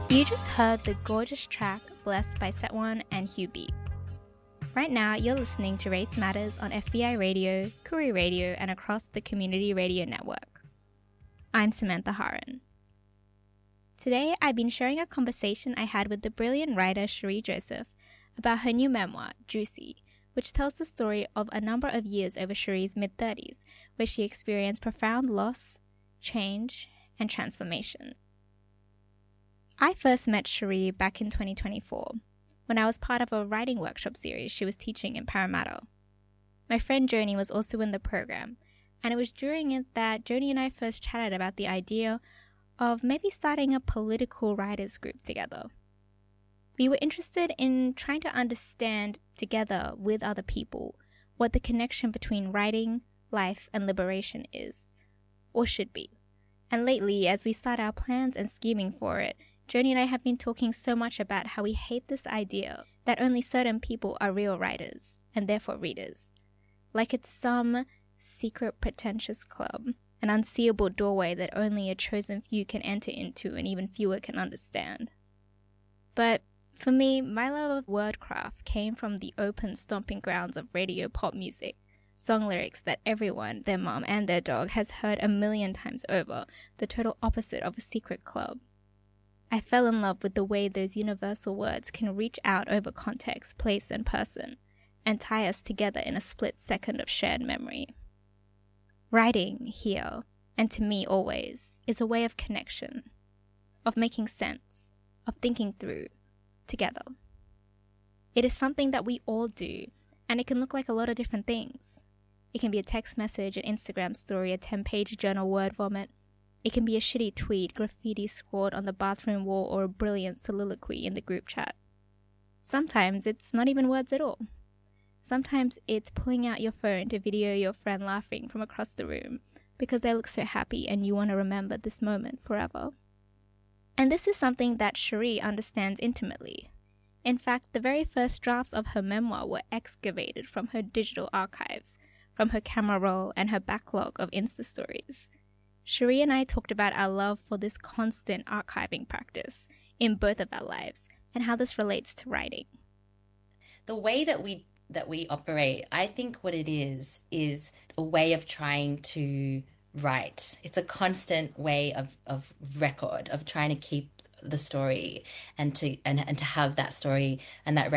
You just heard the gorgeous track Blessed by Setwan and Hugh B. Right now, you're listening to Race Matters on FBI Radio, Koori Radio, and across the Community Radio Network. I'm Samantha Haran. Today, I've been sharing a conversation I had with the brilliant writer Cherie Joseph about her new memoir, Juicy, which tells the story of a number of years over Cherie's mid-30s, where she experienced profound loss, change, and transformation. I first met Cherie back in 2024, when I was part of a writing workshop series she was teaching in Parramatta. My friend Joni was also in the program, and it was during it that Joni and I first chatted about the idea of maybe starting a political writers group together. We were interested in trying to understand together with other people what the connection between writing, life, and liberation is, or should be. And lately, as we start our plans and scheming for it, Joni and I have been talking so much about how we hate this idea that only certain people are real writers, and therefore readers. Like it's some secret pretentious club, an unseeable doorway that only a chosen few can enter into and even fewer can understand. But for me, my love of wordcraft came from the open stomping grounds of radio pop music, song lyrics that everyone, their mom and their dog, has heard a million times over, the total opposite of a secret club. I fell in love with the way those universal words can reach out over context, place, and person, and tie us together in a split second of shared memory. Writing, here, and to me always, is a way of connection, of making sense, of thinking through, together. It is something that we all do, and it can look like a lot of different things. It can be a text message, an Instagram story, a 10-page journal word vomit. It can be a shitty tweet, graffiti scrawled on the bathroom wall, or a brilliant soliloquy in the group chat. Sometimes it's not even words at all. Sometimes it's pulling out your phone to video your friend laughing from across the room because they look so happy and you want to remember this moment forever. And this is something that Cherie understands intimately. In fact, the very first drafts of her memoir were excavated from her digital archives, from her camera roll and her backlog of Insta stories. Cherie and I talked about our love for this constant archiving practice in both of our lives and how this relates to writing. The way that we operate, I think what it is a way of trying to write. It's a constant way of record, of trying to keep the story and to have that story and that